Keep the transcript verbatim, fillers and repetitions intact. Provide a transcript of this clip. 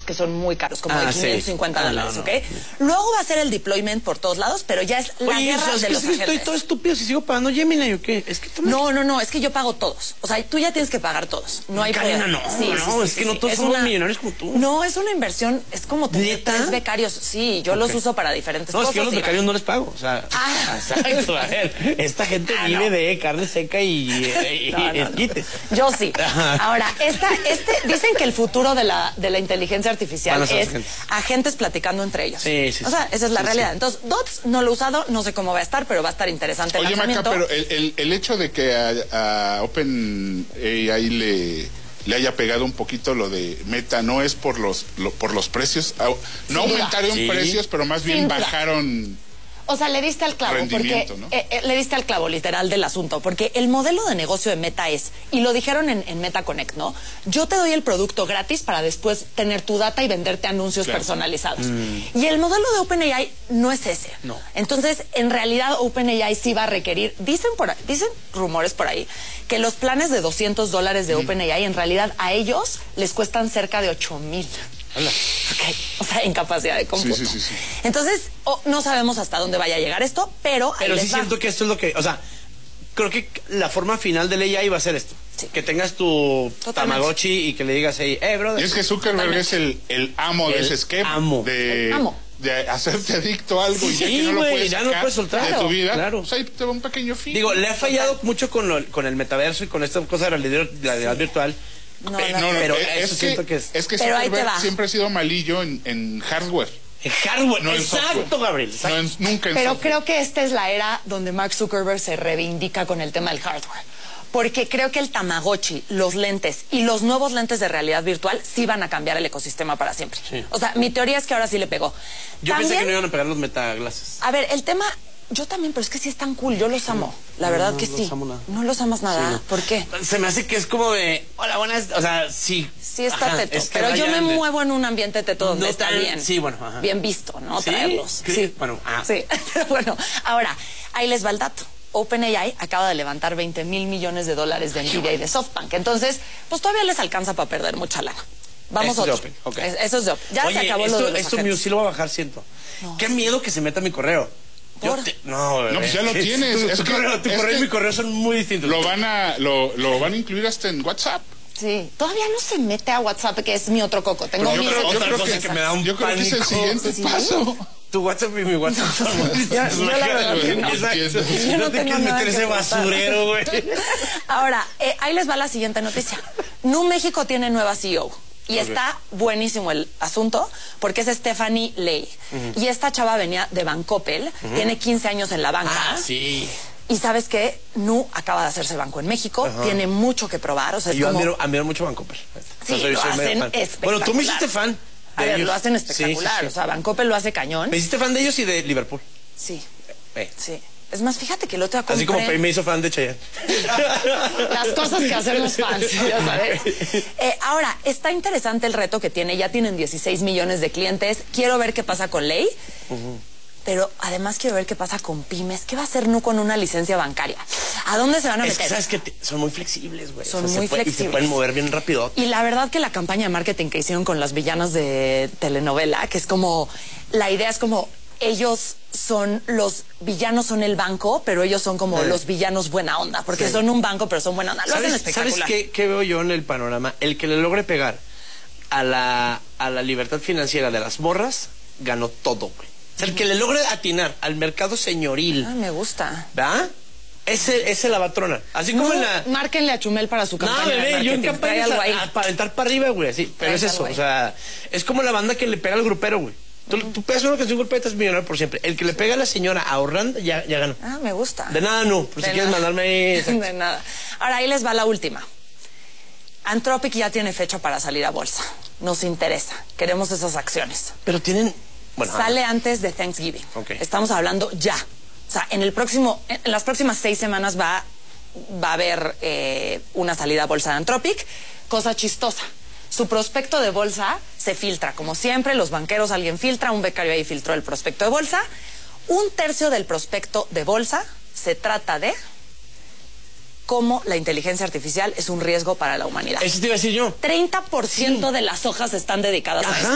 que son muy caros, como ah, de quinientos cincuenta sí. dólares, ah, no, no. ¿ok? Luego va a ser el deployment por todos lados, pero ya es la Oye, guerra o sea, es de que los estoy agentes. todo estúpido si sigo pagando Gemini o qué. Es que tú No, no, no, es que yo pago todos. O sea, tú ya tienes que pagar todos. No hay Karina, pedo. no, Sí, no, sí, sí, es que sí, no sí. todos Es somos una- millonarios como tú. No, es una inversión, es como tener ¿Neta? tres becarios. Sí, yo los Ok. uso para diferentes No, es cosas. que yo los y- becarios no les pago. O sea, Ah. exacto. A ver, esta gente Ah, vive no. de carne seca y, y, No, no, y no. esquites. Yo sí. Ajá. Ahora, esta, este, dicen que el futuro de la, de la inteligencia artificial Van a ser es agentes. agentes platicando entre ellos. Sí, sí, O sea, sí. esa es la Sí, realidad. sí. Entonces, Dots no lo he usado, no sé cómo va a estar, pero va a estar interesante el Oye, Maca, lanzamiento. pero el, el, el hecho de que a, a OpenAI le, le haya pegado un poquito lo de Meta, ¿no es por los lo, por los precios? Ah, no Sin duda. aumentaron Sí. precios, pero más bien Sin duda. bajaron... O sea, le diste al clavo, porque Rendimiento, ¿no? eh, eh, le diste al clavo literal del asunto, porque el modelo de negocio de Meta es, y lo dijeron en, en Meta Connect, ¿no? Yo te doy el producto gratis para después tener tu data y venderte anuncios Claro. personalizados. Y el modelo de OpenAI no es ese. No. Entonces, en realidad, OpenAI sí va a requerir, dicen por ahí- dicen rumores por ahí, que los planes de doscientos dólares de OpenAI, en realidad, a ellos les cuestan cerca de ocho mil. Hola. Ok, o sea, en capacidad de cómputo. Sí, sí, sí, sí. Entonces, oh, no sabemos hasta dónde vaya a llegar esto, pero ahí Pero les sí va. siento que esto es lo que, o sea, creo que la forma final del A I va a ser esto. Sí. Que tengas tu Totalmente. Tamagotchi y que le digas, hey, eh, brother. Y es que Zuckerberg Totalmente. es el, el amo de El ese esquema. amo. De, El amo. de hacerte adicto a algo y ya Sí, que no lo güey, puedes ya no sacar puedes soltar. de tu vida. Claro. Pues ahí te va un pequeño fin. Digo, le ha fallado mucho con, lo- con el metaverso y con esta cosa de la realidad, la realidad virtual. No, Eh, la- no, no, pero eh, eso es, siento que, que es- es que Pero ahí te Zuckerberg va. siempre ha sido malillo en, en hardware. El hardware, No en exacto, software. Gabriel. exacto. No en- nunca en Pero software. creo que esta es la era donde Mark Zuckerberg se reivindica con el tema del hardware. Porque creo que el Tamagotchi, los lentes y los nuevos lentes de realidad virtual sí van a cambiar el ecosistema para siempre. Sí. O sea, mi teoría es que ahora sí le pegó. Yo pensé También, que no iban a pegar los metaglases. a ver, el tema, yo también, pero es que sí están cool, yo los amo. La verdad no que los sí. amo nada. No los amas nada. Sí, no. ¿Por qué? Se me hace que es como de, hola, buenas, o sea, sí. Sí está Ajá, teto, es que pero yo me rayan de- muevo en un ambiente teto donde No está tan- bien. sí, bueno, ajá. Bien visto, ¿no? ¿Sí? Traerlos. ¿Cre- Sí. bueno, ah. Sí, pero bueno, ahora, ahí les va el dato. OpenAI acaba de levantar veinte mil millones de dólares de Nvidia y de SoftBank. Entonces, pues todavía les alcanza para perder mucha lana. Vamos Eso es de otro. Open, ok. Es- Eso es de Open. Ya Oye, se acabó esto, lo de los esto agentes. mío sí lo va a bajar, siento. No, Qué sí. miedo que se meta mi correo. Yo ¿Por? te- no, bebé. No, pues ya lo Sí, tienes. Tu, Es tu que- correo, tu es correo que y mi correo son muy distintos. Lo van a lo, lo van a incluir hasta en WhatsApp. Sí, todavía no se mete a WhatsApp, que es mi otro coco. Tengo Pero yo mil creo- yo otra creo cosa que- que me da un Yo creo que es el pánico. siguiente Sí. paso. Tu WhatsApp y mi WhatsApp son muy distintos. yo la verdad que no. Exacto. Yo no No te tengo quieres nada meter que ese contar. basurero, güey. Ahora, eh, ahí les va la siguiente noticia. Nu México tiene nueva C E O. Y está buenísimo el asunto, porque es Stephanie Ley. Y esta chava venía de Bancoppel, tiene quince años en la banca. Ah, sí. Y sabes qué, Nu acaba de hacerse banco en México, Ajá. tiene mucho que probar. O sea, es Yo como... admiro, admiro mucho Bancoppel. Sí, O sea, soy- lo soy medio hacen fan. espectacular. Bueno, tú me hiciste fan. A de ver, ellos. lo hacen Sí, sí, espectacular. sí. O sea, Bancoppel lo hace cañón. Me hiciste fan de ellos y de Liverpool. Sí, Eh. sí. Es más, fíjate que el otro día Así como compré- Pei me hizo fan de Chayanne. Las cosas que hacemos fans, ya sabes. Eh, ahora, está interesante el reto que tiene. Ya tienen dieciséis millones de clientes. Quiero ver qué pasa con Ley. Pero además quiero ver qué pasa con pymes. ¿Qué va a hacer Nu con una licencia bancaria? ¿A dónde se van a Es meter? que sabes que te- son muy flexibles, güey. Son O sea, muy se puede- Y se flexibles. pueden mover bien rápido. Y la verdad que la campaña de marketing que hicieron con las villanas de telenovela, que es como, la idea es como, ellos son, los villanos son el banco, pero ellos son como Sí. los villanos buena onda, porque Sí. son un banco, pero son buena onda. Lo hacen ¿Sabes, espectacular. ¿sabes qué, qué veo yo en el panorama? El que le logre pegar a la, a la libertad financiera de las morras, ganó todo, güey. O sea, el que le logre atinar al mercado señoril, Ah, me gusta. ¿verdad? Ese, ese la va a tronar. Así como No, en la... márquenle a Chumel para su campaña. No, de bebé, yo en marketing. Trae campaña algo ahí. a, para aventar para arriba, güey, así. Pero Traes es eso, algo ahí. o sea, es como la banda que le pega al grupero, güey. Tú, tú pegas una canción grupera, estás millonario por siempre. El que le pega a la señora ahorrando, ya, ya ganó. Ah, me gusta. De nada, no. Por si De quieres nada. mandarme ahí... exacto. De nada. Ahora, ahí les va la última. Anthropic ya tiene fecha para salir a bolsa. Nos interesa. Queremos esas acciones. Pero tienen... Bueno, Sale antes de Thanksgiving. Ok. Estamos hablando ya. O sea, en el próximo, en las próximas seis semanas va, va a haber eh, una salida a bolsa de Anthropic. Cosa chistosa. Su prospecto de bolsa se filtra. Como siempre, los banqueros, alguien filtra, un becario ahí filtró el prospecto de bolsa. Un tercio del prospecto de bolsa se trata de cómo la inteligencia artificial es un riesgo para la humanidad. Eso te iba a decir yo. treinta por ciento de las hojas están dedicadas a Ajá. esto.